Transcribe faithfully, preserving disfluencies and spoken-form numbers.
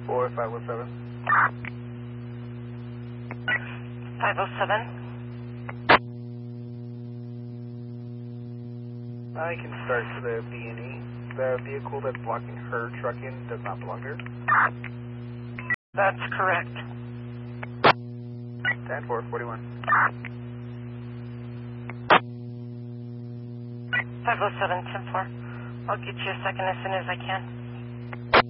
four five oh seven. five oh seven. I can start to the B and E. The vehicle that's blocking her truck in does not belong to her. That's correct. ten four forty-one. five oh seven, ten four. I'll get you a second as soon as I can.